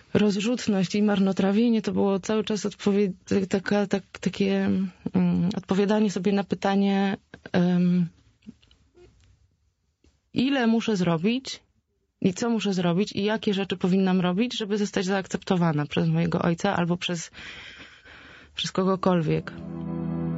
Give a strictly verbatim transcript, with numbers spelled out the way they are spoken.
rozrzutność i marnotrawienie to było cały czas odpowie- taka, tak, takie um, odpowiadanie sobie na pytanie, um, ile muszę zrobić i co muszę zrobić i jakie rzeczy powinnam robić, żeby zostać zaakceptowana przez mojego ojca albo przez, przez kogokolwiek.